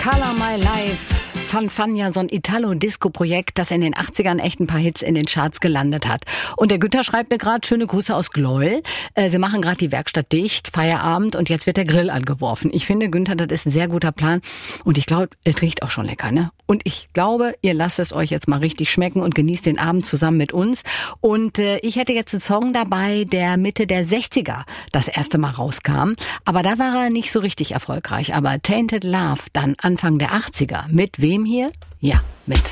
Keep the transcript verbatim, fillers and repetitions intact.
Color My Life von Fania, so ein Italo-Disco-Projekt, das in den achtzigern echt ein paar Hits in den Charts gelandet hat. Und der Günther schreibt mir gerade, schöne Grüße aus Gleuel. Äh, sie machen gerade die Werkstatt dicht, Feierabend und jetzt wird der Grill angeworfen. Ich finde, Günther, das ist ein sehr guter Plan und ich glaube, es riecht auch schon lecker, ne? Und ich glaube, ihr lasst es euch jetzt mal richtig schmecken und genießt den Abend zusammen mit uns. Und äh, ich hätte jetzt einen Song dabei, der Mitte der sechziger das erste Mal rauskam. Aber da war er nicht so richtig erfolgreich. Aber Tainted Love dann Anfang der achtziger. Mit wem hier? Ja, mit